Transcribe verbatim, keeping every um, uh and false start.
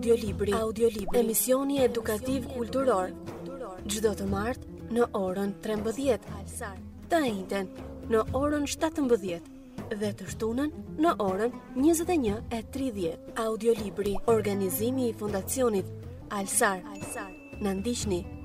Audiolibri, audiolibri, emisioni edukativ kulturor, çdo të martë në orën trembëdhjetë, të njëjtën në orën shtatëmbëdhjetë dhe të shtunën në orën njëzet e një e tridhjetë. Audiolibri, organizimi i Fondacionit Alsar. Na ndiqni